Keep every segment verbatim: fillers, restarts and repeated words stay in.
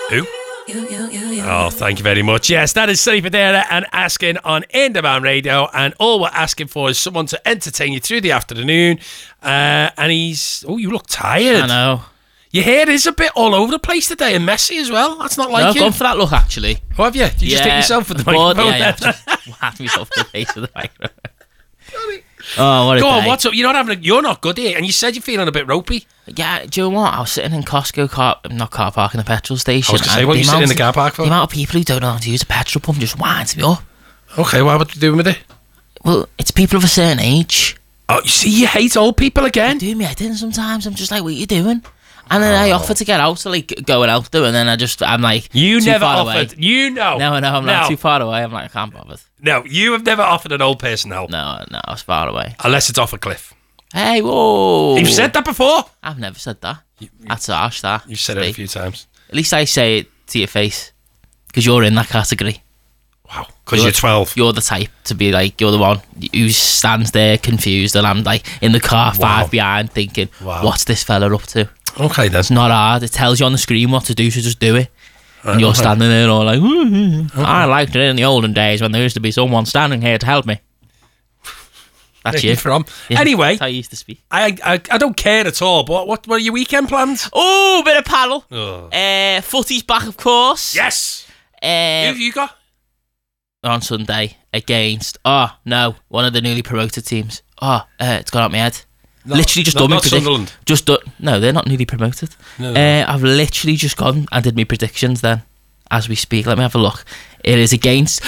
Who? Oh, thank you very much. Yes, that is Sonny Fodera and Asking on In Demand Radio, and all we're asking for is someone to entertain you through the afternoon. Uh, and he's... Oh, you look tired. I know. Your hair is a bit all over the place today and messy as well. That's not like no, you. I've gone for that look, actually. Oh, have you? You yeah, just hit yourself with the but, microphone? Yeah, yeah, just whacked myself in the face with the microphone. Oh, what a Go day. on, what's up? You're not having a, you're not good here, and you said you're feeling a bit ropey. Yeah, do you know what? I was sitting in Costco car, not car park, in the petrol station. I was going to say, what are you sitting in the car park for? The amount of people who don't know how to use a petrol pump just winds me up. Okay, what are you doing with it? Well, it's people of a certain age. Oh, you see, you hate old people again? Do me head in sometimes. I'm just like, what are you doing? And then oh. I offer to get out, to like going out there, and then I just, I'm like, you too never far offered. Away. You know. No, no, I'm no. not too far away. I'm like, I can't bother. No, you have never offered an old person help. No, no, I was far away. Unless it's off a cliff. Hey, whoa! You've said that before. I've never said that. You, That's harsh. That you've said it a few times. At least I say it to your face, because you're in that category. Wow, because you're, you're twelve. You're the type to be like, you're the one who stands there confused, and I'm like in the car, five wow. behind, thinking, wow. what's this fella up to? Okay, then. It's not hard. It tells you on the screen what to do, so just do it. Right, and you're okay. standing there all like, okay. I liked it in the olden days when there used to be someone standing here to help me. That's you. From. Yeah, anyway, that's how you used to speak. I, I I don't care at all, but what, what are your weekend plans? Oh, bit of paddle. Oh. Uh, footy's back, of course. Yes. Uh, Who have you got? On Sunday against, oh, no, one of the newly promoted teams. Oh, uh, it's gone out my head. Not, literally just not, done my not Sunderland. Just do, no, they're not newly promoted. No, uh, no. I've literally just gone and did my predictions then, as we speak. Let me have a look. It is against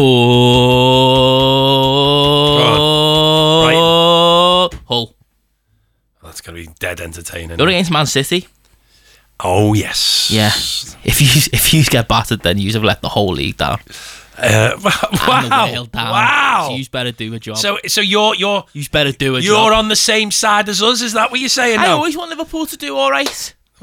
oh right. Hull. That's gonna be dead entertaining. You're against Man City. Oh yes. Yeah. If you if you get battered, then you have let the whole league down. Uh, wow! Down. Wow! So you better do a job. So, so you're you're you better do a you're job. You're on the same side as us. Is that what you're saying? I now? always want Liverpool to do all right.